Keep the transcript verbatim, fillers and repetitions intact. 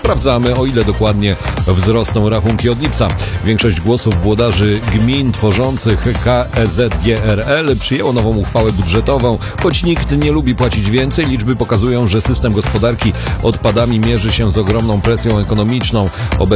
Sprawdzamy, o ile dokładnie wzrosną rachunki od lipca. Większość głosów włodarzy gmin tworzących K Z G R L przyjęło nową uchwałę budżetową. Choć nikt nie lubi płacić więcej, liczby pokazują, że system gospodarki odpadami mierzy się z ogromną presją ekonomiczną.